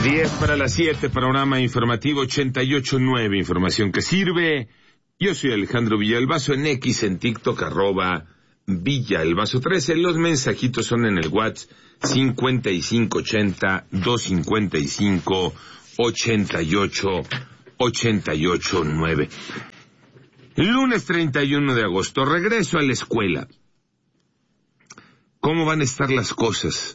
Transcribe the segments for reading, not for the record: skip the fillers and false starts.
10 para las 7, programa informativo 88.9, información que sirve. Yo soy Alejandro Villalbazo, en X, en TikTok, @Villalbazo13. Los mensajitos son en el WhatsApp 5580-255-88-9. Lunes 31 de agosto, regreso a la escuela. ¿Cómo van a estar las cosas?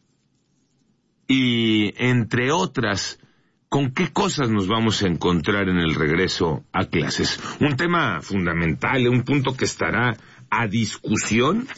Y, entre otras, ¿con qué cosas nos vamos a encontrar en el regreso a clases? Un tema fundamental, un punto que estará a discusión,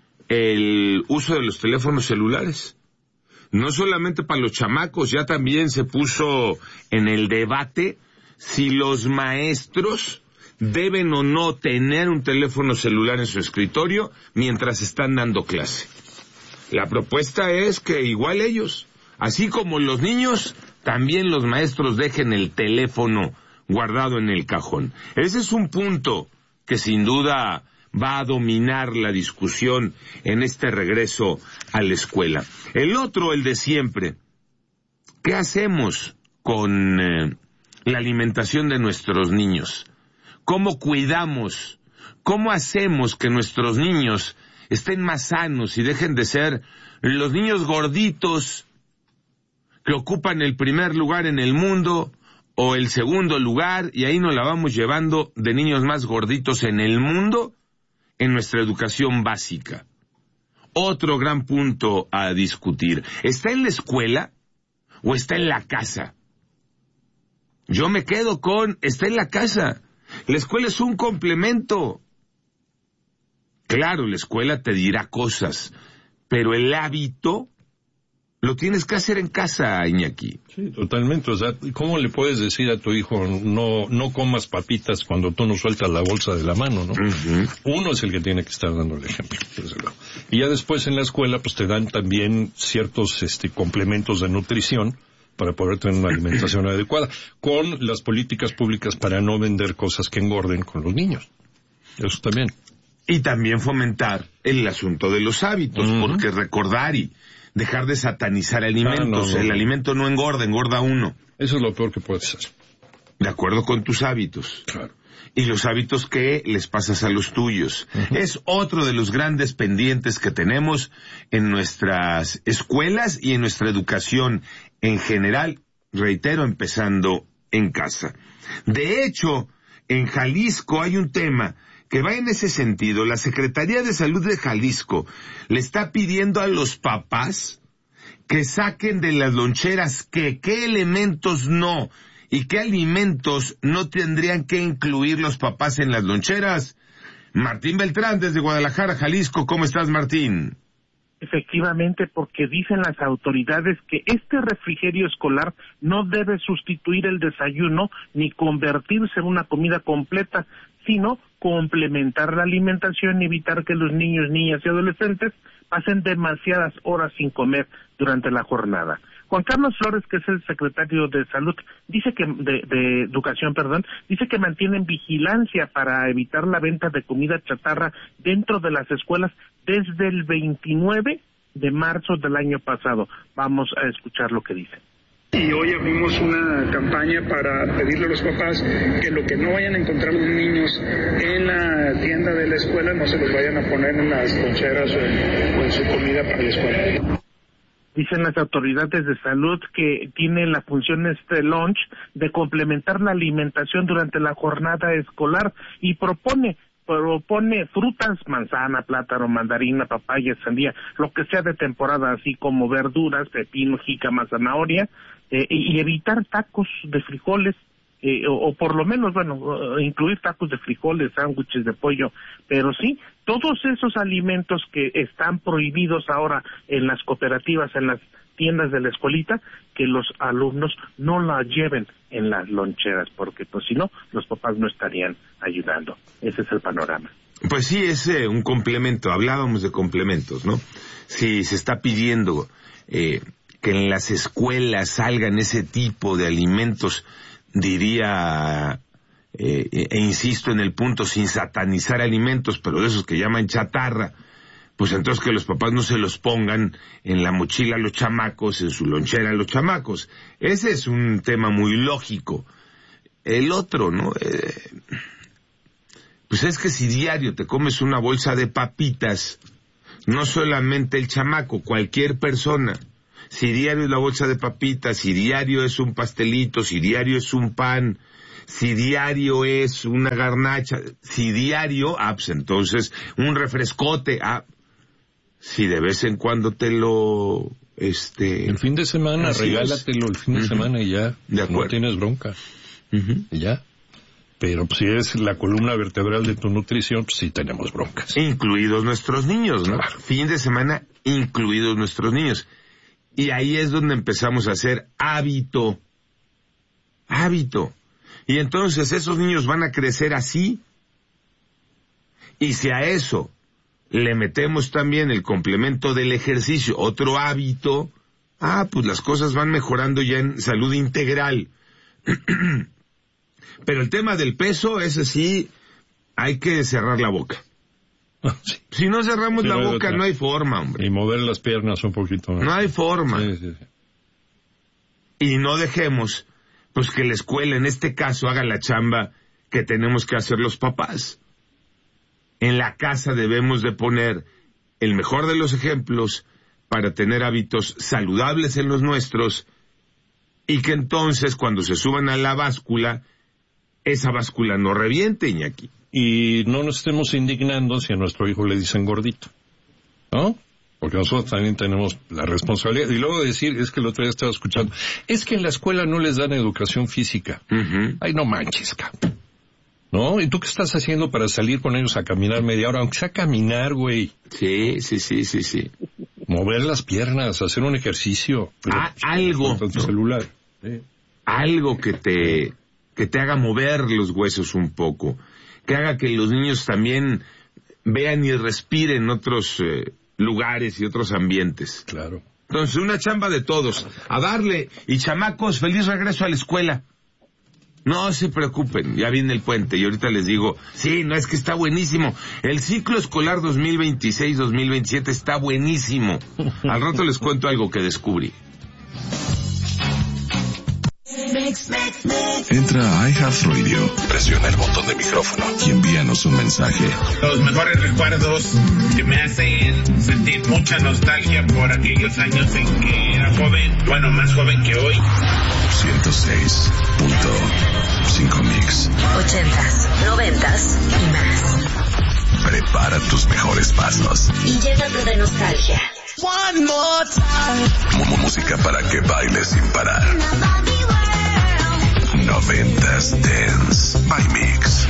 el uso de los teléfonos celulares. No solamente para los chamacos, ya también se puso en el debate si los maestros deben o no tener un teléfono celular en su escritorio mientras están dando clase. La propuesta es que igual ellos, así como los niños, también los maestros dejen el teléfono guardado en el cajón. Ese es un punto que sin duda va a dominar la discusión en este regreso a la escuela. El otro, el de siempre. ¿Qué hacemos con la alimentación de nuestros niños? ¿Cómo cuidamos? ¿Cómo hacemos que nuestros niños estén más sanos y dejen de ser los niños gorditos que ocupan el primer lugar en el mundo o el segundo lugar, y ahí nos la vamos llevando de niños más gorditos en el mundo en nuestra educación básica? Otro gran punto a discutir. ¿Está en la escuela o está en la casa? Yo me quedo con está en la casa. La escuela es un complemento. Claro, la escuela te dirá cosas, pero el hábito lo tienes que hacer en casa, Iñaki. Sí, totalmente. O sea, ¿cómo le puedes decir a tu hijo no comas papitas cuando tú no sueltas la bolsa de la mano, no? Uh-huh. Uno es el que tiene que estar dando el ejemplo, desde luego. Y ya después en la escuela, pues te dan también ciertos complementos de nutrición para poder tener una alimentación adecuada, con las políticas públicas para no vender cosas que engorden con los niños. Eso también. Y también fomentar el asunto de los hábitos, uh-huh, porque recordar y dejar de satanizar alimentos. El alimento no engorda, engorda uno. Eso es lo peor que puedes hacer. De acuerdo con tus hábitos. Claro. Y los hábitos que les pasas a los tuyos. Uh-huh. Es otro de los grandes pendientes que tenemos en nuestras escuelas y en nuestra educación en general, reitero, empezando en casa. De hecho, en Jalisco hay un tema que va en ese sentido. La Secretaría de Salud de Jalisco le está pidiendo a los papás que saquen de las loncheras qué elementos no y qué alimentos no tendrían que incluir los papás en las loncheras. Martín Beltrán, desde Guadalajara, Jalisco. ¿Cómo estás, Martín? Efectivamente, porque dicen las autoridades que este refrigerio escolar no debe sustituir el desayuno ni convertirse en una comida completa, sino complementar la alimentación y evitar que los niños, niñas y adolescentes pasen demasiadas horas sin comer durante la jornada. Juan Carlos Flores, que es el secretario de Salud, dice que de Educación, dice que mantienen vigilancia para evitar la venta de comida chatarra dentro de las escuelas desde el 29 de marzo del año pasado. Vamos a escuchar lo que dice. Y hoy abrimos una campaña para pedirle a los papás que lo que no vayan a encontrar los niños en la tienda de la escuela no se los vayan a poner en las loncheras o en su comida para la escuela. Dicen las autoridades de salud que tiene la función lunch de complementar la alimentación durante la jornada escolar y propone frutas, manzana, plátano, mandarina, papaya, sandía, lo que sea de temporada, así como verduras, pepino, jícama, zanahoria, y evitar tacos de frijoles, o por lo menos, incluir tacos de frijoles, sándwiches de pollo, pero sí, todos esos alimentos que están prohibidos ahora en las cooperativas, en las tiendas de la escuelita, que los alumnos no la lleven en las loncheras, porque pues si no, los papás no estarían ayudando. Ese es el panorama. Pues sí, es un complemento, hablábamos de complementos, ¿no? Si se está pidiendo que en las escuelas salgan ese tipo de alimentos, diría, e insisto en el punto, sin satanizar alimentos, pero de esos que llaman chatarra, pues entonces que los papás no se los pongan en la mochila a los chamacos, en su lonchera a los chamacos. Ese es un tema muy lógico. El otro, ¿no? Pues es que si diario te comes una bolsa de papitas, no solamente el chamaco, cualquier persona, si diario es la bolsa de papitas, si diario es un pastelito, si diario es un pan, si diario es una garnacha, si diario, pues entonces un refrescote, si de vez en cuando te lo, el fin de semana, regálatelo el fin de semana y ya, de acuerdo, no tienes bronca, y ya. Pero si es la columna vertebral de tu nutrición, pues sí tenemos broncas. Incluidos nuestros niños, ¿no? Claro. Fin de semana, incluidos nuestros niños. Y ahí es donde empezamos a hacer hábito. Y entonces esos niños van a crecer así. Y si a eso le metemos también el complemento del ejercicio, otro hábito, pues las cosas van mejorando ya en salud integral. Pero el tema del peso, ese sí, hay que cerrar la boca. Sí. Si no cerramos la boca, no hay forma, hombre. Y mover las piernas un poquito. No hay forma. Sí. Y no dejemos, pues que la escuela, en este caso, haga la chamba que tenemos que hacer los papás. En la casa debemos de poner el mejor de los ejemplos para tener hábitos saludables en los nuestros, y que entonces, cuando se suban a la báscula, esa báscula no reviente, Iñaki. Y no nos estemos indignando si a nuestro hijo le dicen gordito, ¿no? Porque nosotros también tenemos la responsabilidad. Y luego decir, es que el otro día estaba escuchando, es que en la escuela no les dan educación física. Ay, no manches, cabrón. ¿No? ¿Y tú qué estás haciendo para salir con ellos a caminar media hora? Aunque sea caminar, güey. Sí. Mover las piernas, hacer un ejercicio. Algo. Con tu celular. Sí. Algo que te haga mover los huesos un poco, que haga que los niños también vean y respiren otros lugares y otros ambientes. Claro. Entonces, una chamba de todos, a darle. Y chamacos, feliz regreso a la escuela. No se preocupen, ya viene el puente y ahorita les digo, sí, no, es que está buenísimo. El ciclo escolar 2026-2027 está buenísimo. Al rato les cuento algo que descubrí. Entra a iHeartRadio, presiona el botón de micrófono y envíanos un mensaje. Los mejores recuerdos que me hacen sentir mucha nostalgia por aquellos años en que era joven, bueno, más joven que hoy. 106.5 Mix. 80s, 90s y más. Prepara tus mejores pasos y llénate de nostalgia. One more time. Música para que bailes sin parar. 90s Dance by Mix.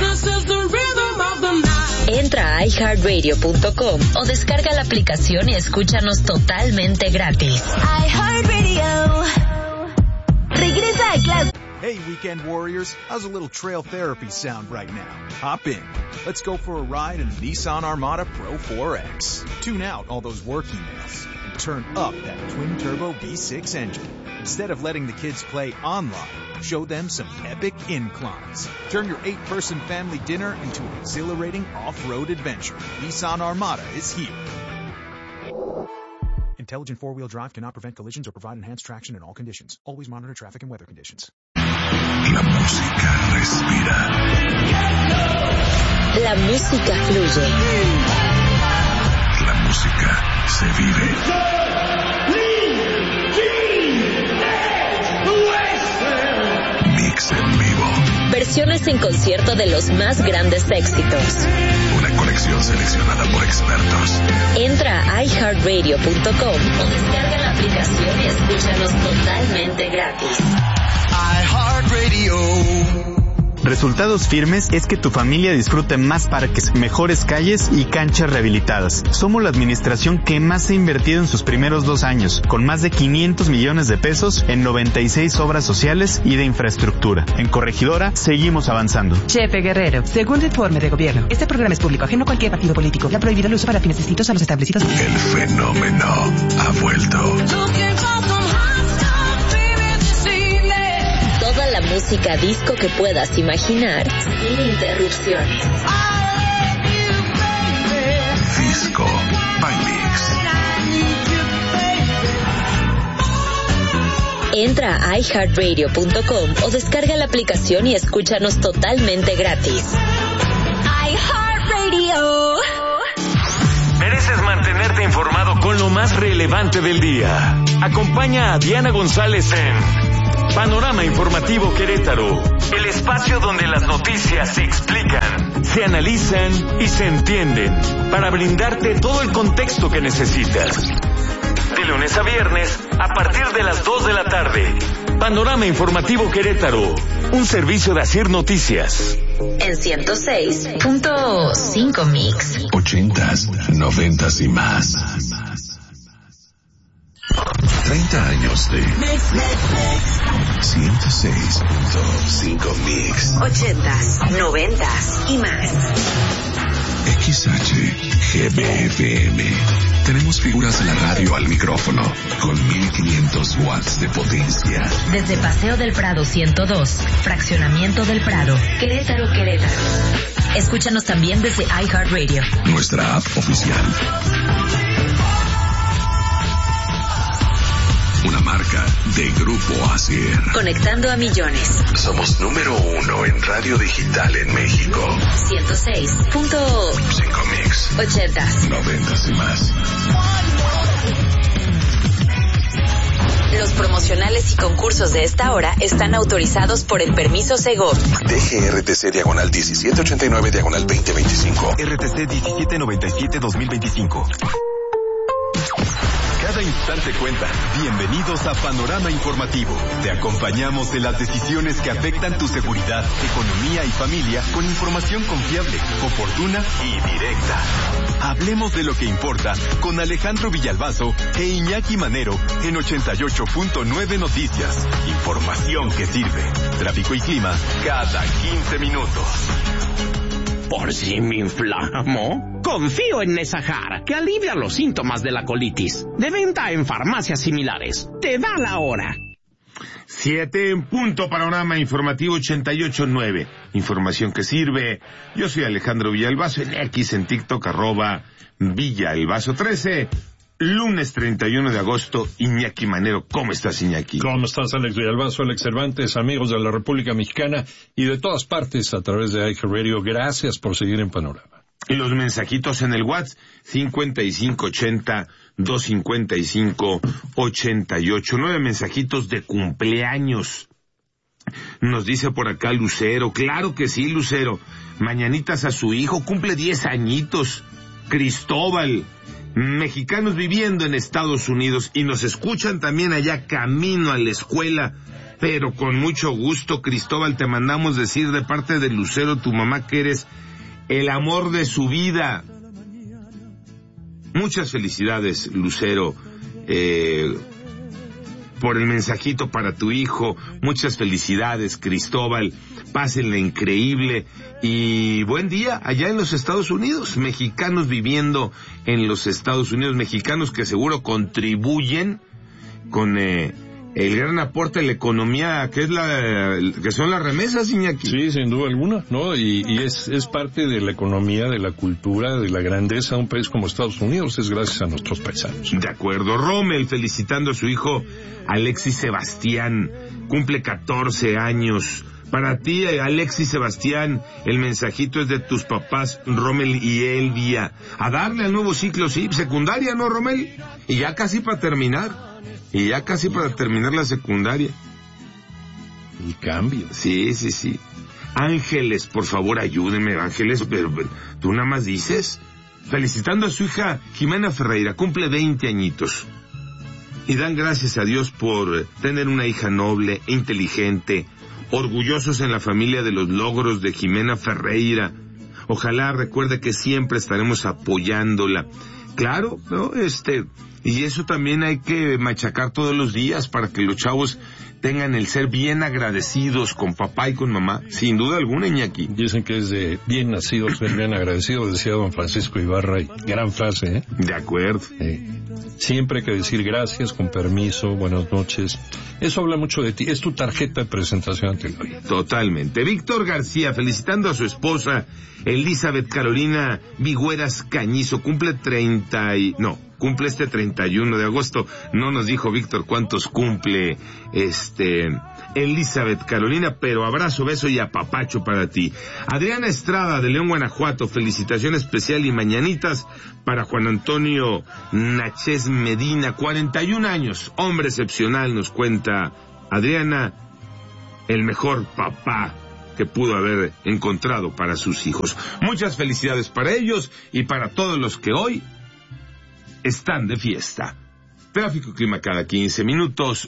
Entra a iHeartRadio.com o descarga la aplicación y escúchanos totalmente gratis. iHeartRadio. Regresa a clase. Hey, weekend warriors, how's a little trail therapy sound right now? Hop in. Let's go for a ride in the Nissan Armada Pro 4X. Tune out all those work emails and turn up that twin-turbo V6 engine. Instead of letting the kids play online, show them some epic inclines. Turn your 8-person family dinner into an exhilarating off-road adventure. Nissan Armada is here. Intelligent four-wheel drive cannot prevent collisions or provide enhanced traction in all conditions. Always monitor traffic and weather conditions. La música respira. La música fluye. La música se vive. Mix en vivo. Versiones en concierto de los más grandes éxitos. Una colección seleccionada por expertos. Entra a iHeartRadio.com o descarga la aplicación y escúchanos totalmente gratis. iHeartRadio. Resultados Firmes es que tu familia disfrute más parques, mejores calles y canchas rehabilitadas. Somos la administración que más ha invertido en sus primeros 2 años, con más de 500 millones de pesos en 96 obras sociales y de infraestructura. En Corregidora, seguimos avanzando. Chepe Guerrero, segundo informe de gobierno. Este programa es público, ajeno a cualquier partido político. La prohibido el uso para fines distintos a los establecidos. El fenómeno ha vuelto. Toda la música disco que puedas imaginar, sin interrupciones. Disco by Entra a iHeartRadio.com o descarga la aplicación y escúchanos totalmente gratis. iHeartRadio. Mereces mantenerte informado con lo más relevante del día. Acompaña a Diana González en Panorama Informativo Querétaro, el espacio donde las noticias se explican, se analizan y se entienden, para brindarte todo el contexto que necesitas. De lunes a viernes, a partir de las 2 de la tarde. Panorama Informativo Querétaro, un servicio de Asir Noticias. En 106.5 Mix. 80s, 90s y más. 30 años de 106.5 Mix. 80s, 90s y más. XHGBFM. Tenemos figuras de la radio al micrófono con 1500 watts de potencia. Desde Paseo del Prado 102, Fraccionamiento del Prado, Querétaro. Escúchanos también desde iHeartRadio. Nuestra app oficial. Una marca de Grupo Asir. Conectando a millones. Somos número 1 en radio digital en México. 106.5 Mix. 80s, 90s y más. Los promocionales y concursos de esta hora están autorizados por el permiso Segov. DGRTC/1789/2025. RTC 1797-2025. Cada instante cuenta. Bienvenidos a Panorama Informativo. Te acompañamos en las decisiones que afectan tu seguridad, economía y familia con información confiable, oportuna y directa. Hablemos de lo que importa con Alejandro Villalbazo e Iñaki Manero en 88.9 Noticias. Información que sirve. Tráfico y clima cada 15 minutos. ¿Por si me inflamo? Confío en Nesahar, que alivia los síntomas de la colitis. De venta en farmacias similares. Te da la hora. 7 en punto, Panorama Informativo 88.9. Información que sirve. Yo soy Alejandro Villalbazo, en X, en TikTok, @Villalbazo13. Lunes 31 de agosto, Iñaki Manero. ¿Cómo estás, Iñaki? ¿Cómo estás, Alex Villalbazo, Alex Cervantes, amigos de la República Mexicana y de todas partes a través de iHeartRadio? Gracias por seguir en Panorama. Y los mensajitos en el WhatsApp, 5580-255-88. 9 mensajitos de cumpleaños. Nos dice por acá Lucero. Claro que sí, Lucero. Mañanitas a su hijo, cumple 10 añitos. Cristóbal. Mexicanos viviendo en Estados Unidos y nos escuchan también allá camino a la escuela, pero con mucho gusto. Cristóbal, te mandamos decir de parte de Lucero, tu mamá, que eres el amor de su vida. Muchas felicidades, Lucero, por el mensajito para tu hijo. Muchas felicidades, Cristóbal. Pásenla increíble y buen día allá en los Estados Unidos. Mexicanos viviendo en los Estados Unidos, mexicanos que seguro contribuyen con el gran aporte a la economía que son las remesas, Iñaki. Sí, sin duda alguna, ¿no? Y es parte de la economía, de la cultura, de la grandeza de un país como Estados Unidos, es gracias a nuestros paisanos. De acuerdo. Rommel felicitando a su hijo Alexis Sebastián, cumple 14 años. Para ti, Alexis Sebastián, el mensajito es de tus papás, Rommel y Elvia. A darle al nuevo ciclo, sí, secundaria, ¿no, Rommel? Y ya casi para terminar la secundaria. El cambio. Sí. Ángeles, por favor, ayúdenme, Ángeles, pero tú nada más dices. Felicitando a su hija Jimena Ferreira, cumple 20 añitos. Y dan gracias a Dios por tener una hija noble e inteligente, orgullosos en la familia de los logros de Jimena Ferreira. Ojalá recuerde que siempre estaremos apoyándola. Claro, ¿no? Y eso también hay que machacar todos los días para que los chavos tengan el ser bien agradecidos con papá y con mamá, sin duda alguna, Iñaki. Dicen que es de bien nacido ser bien agradecido, decía don Francisco Ibarra, y gran frase, ¿eh? De acuerdo. Siempre hay que decir gracias, con permiso, buenas noches. Eso habla mucho de ti, es tu tarjeta de presentación ante la vida. Totalmente. Víctor García, felicitando a su esposa, Elizabeth Carolina Vigüeras Cañizo, cumple cumple este 31 de agosto. No nos dijo Víctor cuántos cumple Elizabeth Carolina, pero abrazo, beso y apapacho para ti. Adriana Estrada de León, Guanajuato, felicitación especial y mañanitas para Juan Antonio Nachés Medina, 41 años, hombre excepcional, nos cuenta Adriana, el mejor papá que pudo haber encontrado para sus hijos. Muchas felicidades para ellos y para todos los que hoy están de fiesta. Tráfico y clima cada 15 minutos.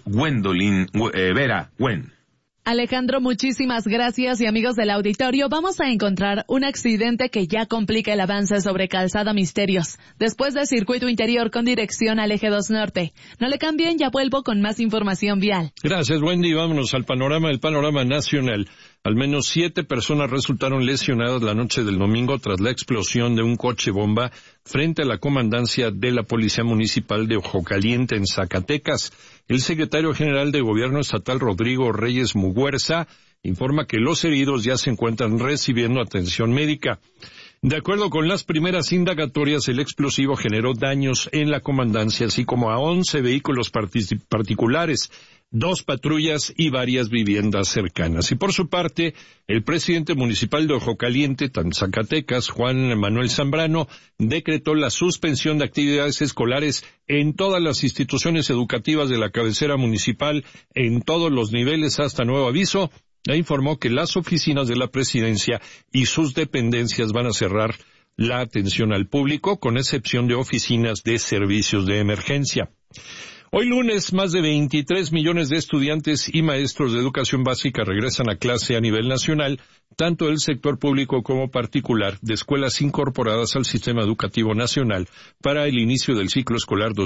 Vera, Gwen. Alejandro, muchísimas gracias y amigos del auditorio, vamos a encontrar un accidente que ya complica el avance sobre Calzada Misterios, después del circuito interior con dirección al Eje 2 Norte. No le cambien, ya vuelvo con más información vial. Gracias, Wendy. Vámonos al panorama, el panorama nacional. Al menos 7 personas resultaron lesionadas la noche del domingo tras la explosión de un coche bomba frente a la comandancia de la Policía Municipal de Ojo Caliente en Zacatecas. El secretario general de Gobierno Estatal, Rodrigo Reyes Muguerza, informa que los heridos ya se encuentran recibiendo atención médica. De acuerdo con las primeras indagatorias, el explosivo generó daños en la comandancia, así como a 11 vehículos particulares, 2 patrullas y varias viviendas cercanas. Y por su parte, el presidente municipal de Ojo Caliente, Zacatecas, Juan Manuel Zambrano, decretó la suspensión de actividades escolares en todas las instituciones educativas de la cabecera municipal, en todos los niveles hasta nuevo aviso, e informó que las oficinas de la presidencia y sus dependencias van a cerrar la atención al público, con excepción de oficinas de servicios de emergencia. Hoy lunes, más de 23 millones de estudiantes y maestros de educación básica regresan a clase a nivel nacional, tanto del sector público como particular, de escuelas incorporadas al sistema educativo nacional para el inicio del ciclo escolar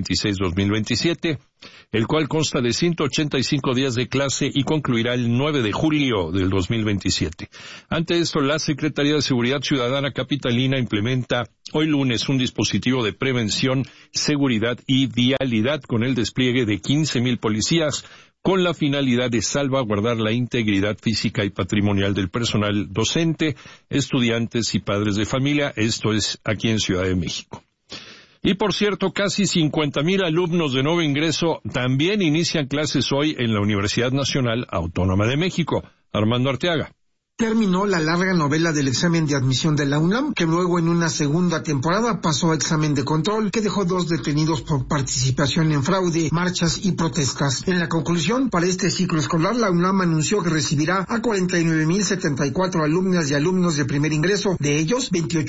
2026-2027, el cual consta de 185 días de clase y concluirá el 9 de julio del 2027. Ante esto, la Secretaría de Seguridad Ciudadana Capitalina implementa hoy lunes un dispositivo de prevención, seguridad y vialidad con el despliegue de 15,000 policías, con la finalidad de salvaguardar la integridad física y patrimonial del personal docente, estudiantes y padres de familia, esto es aquí en Ciudad de México. Y por cierto, casi 50,000 alumnos de nuevo ingreso también inician clases hoy en la Universidad Nacional Autónoma de México. Armando Arteaga. Terminó la larga novela del examen de admisión de la UNAM, que luego en una segunda temporada pasó a examen de control, que dejó 2 detenidos por participación en fraude, marchas y protestas. En la conclusión, para este ciclo escolar, la UNAM anunció que recibirá a 49,074 alumnas y alumnos de primer ingreso. De ellos,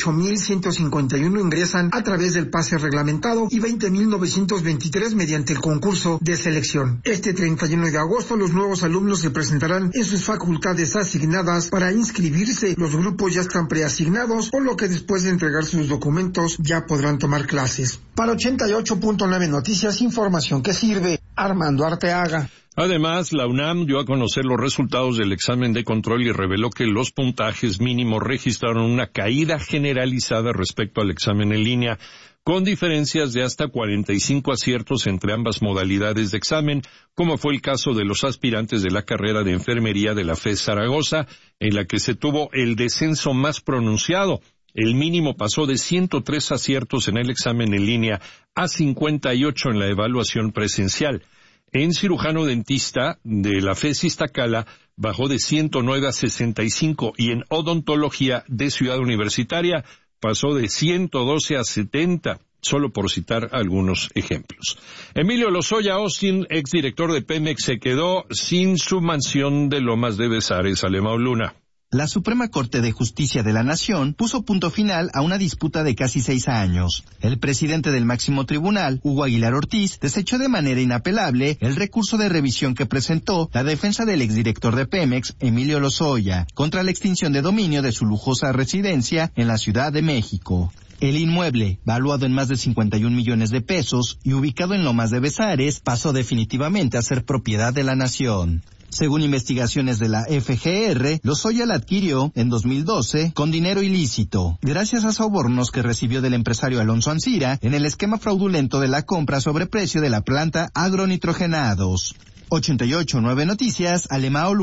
28,151 ingresan a través del pase reglamentado y 20,923 mediante el concurso de selección. Este 31 de agosto, los nuevos alumnos se presentarán en sus facultades asignadas para inscribirse. Los grupos ya están preasignados, por lo que después de entregar sus documentos ya podrán tomar clases. Para 88.9 Noticias, información que sirve. Armando Arteaga. Además, la UNAM dio a conocer los resultados del examen de control y reveló que los puntajes mínimos registraron una caída generalizada respecto al examen en línea, con diferencias de hasta 45 aciertos entre ambas modalidades de examen, como fue el caso de los aspirantes de la carrera de enfermería de la FES Zaragoza, en la que se tuvo el descenso más pronunciado. El mínimo pasó de 103 aciertos en el examen en línea a 58 en la evaluación presencial. En cirujano dentista de la FES Iztacala bajó de 109 a 65 y en odontología de Ciudad Universitaria pasó de 112 a 70, solo por citar algunos ejemplos. Emilio Lozoya Austin, exdirector de Pemex, se quedó sin su mansión de Lomas de Bezares, Alemão Luna. La Suprema Corte de Justicia de la Nación puso punto final a una disputa de casi 6 años. El presidente del máximo tribunal, Hugo Aguilar Ortiz, desechó de manera inapelable el recurso de revisión que presentó la defensa del exdirector de Pemex, Emilio Lozoya, contra la extinción de dominio de su lujosa residencia en la Ciudad de México. El inmueble, valuado en más de 51 millones de pesos y ubicado en Lomas de Bezares, pasó definitivamente a ser propiedad de la nación. Según investigaciones de la FGR, Lozoya la adquirió en 2012 con dinero ilícito, gracias a sobornos que recibió del empresario Alonso Ancira en el esquema fraudulento de la compra sobre precio de la planta Agronitrogenados. 88.9 Noticias, Alemão Luna.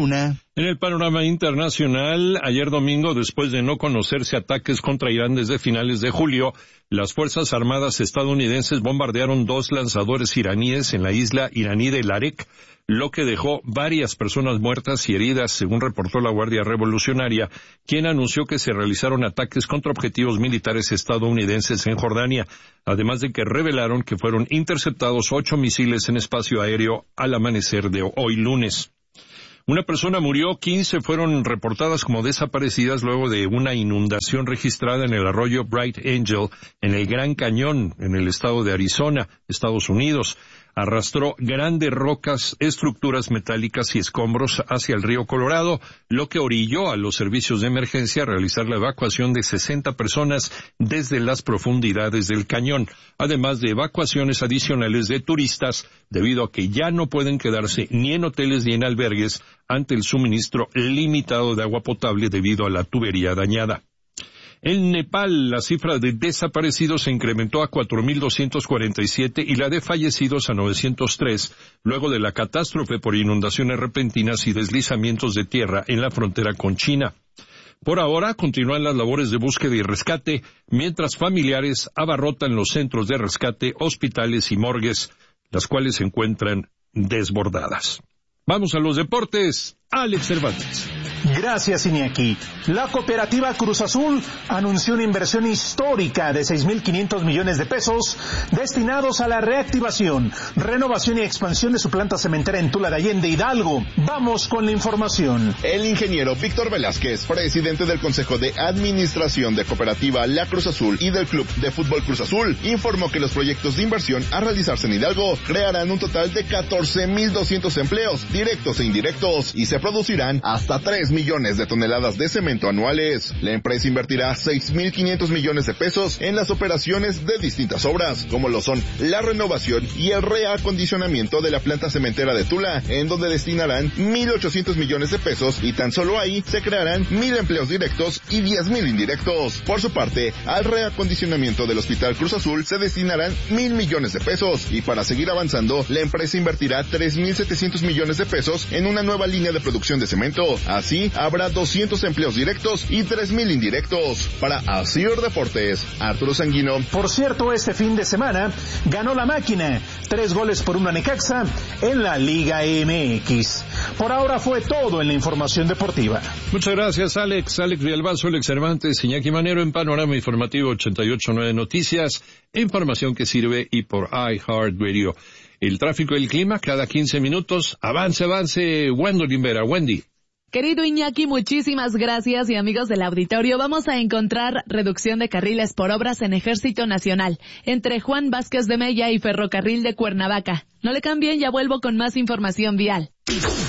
En el panorama internacional, ayer domingo, después de no conocerse ataques contra Irán desde finales de julio, las Fuerzas Armadas estadounidenses bombardearon 2 lanzadores iraníes en la isla iraní de Larek, lo que dejó varias personas muertas y heridas, según reportó la Guardia Revolucionaria, quien anunció que se realizaron ataques contra objetivos militares estadounidenses en Jordania, además de que revelaron que fueron interceptados 8 misiles en espacio aéreo al amanecer de hoy lunes. Una persona murió, 15 fueron reportadas como desaparecidas luego de una inundación registrada en el arroyo Bright Angel, en el Gran Cañón, en el estado de Arizona, Estados Unidos. Arrastró grandes rocas, estructuras metálicas y escombros hacia el río Colorado, lo que orilló a los servicios de emergencia a realizar la evacuación de 60 personas desde las profundidades del cañón, además de evacuaciones adicionales de turistas, debido a que ya no pueden quedarse ni en hoteles ni en albergues ante el suministro limitado de agua potable debido a la tubería dañada. En Nepal, la cifra de desaparecidos se incrementó a 4.247 y la de fallecidos a 903, luego de la catástrofe por inundaciones repentinas y deslizamientos de tierra en la frontera con China. Por ahora, continúan las labores de búsqueda y rescate, mientras familiares abarrotan los centros de rescate, hospitales y morgues, las cuales se encuentran desbordadas. Vamos a los deportes. Alex Cervantes. Gracias, Iñaki. La cooperativa Cruz Azul anunció una inversión histórica de 6.500 millones de pesos destinados a la reactivación, renovación y expansión de su planta cementera en Tula de Allende, Hidalgo. Vamos con la información. El ingeniero Víctor Velázquez, presidente del Consejo de Administración de Cooperativa La Cruz Azul y del Club de Fútbol Cruz Azul, informó que los proyectos de inversión a realizarse en Hidalgo crearán un total de 14.200 empleos, directos e indirectos, y se producirán hasta 3 millones de toneladas de cemento anuales. La empresa invertirá 6.500 millones de pesos en las operaciones de distintas obras, como lo son la renovación y el reacondicionamiento de la planta cementera de Tula, en donde destinarán 1.800 millones de pesos, y tan solo ahí se crearán 1.000 empleos directos y 10.000 indirectos. Por su parte, al reacondicionamiento del Hospital Cruz Azul se destinarán 1.000 millones de pesos, y para seguir avanzando, la empresa invertirá 3.700 millones de pesos en una nueva línea de producción de cemento. Así, habrá 200 empleos directos y 3.000 indirectos. Para Asir Deportes, Arturo Sanguino. Por cierto, este fin de semana ganó la máquina, 3-1 a Necaxa en la Liga MX. Por ahora fue todo en la información deportiva. Muchas gracias, Alex. Alex Villalbazo, Alex Cervantes, Iñaki Manero en Panorama Informativo 88.9 Noticias, información que sirve y por iHeartRadio. El tráfico y el clima cada 15 minutos. Avance, Wendy Limbera. Wendy. Querido Iñaki, muchísimas gracias, y amigos del auditorio, vamos a encontrar reducción de carriles por obras en Ejército Nacional, entre Juan Vázquez de Mella y Ferrocarril de Cuernavaca. No le cambien, ya vuelvo con más información vial.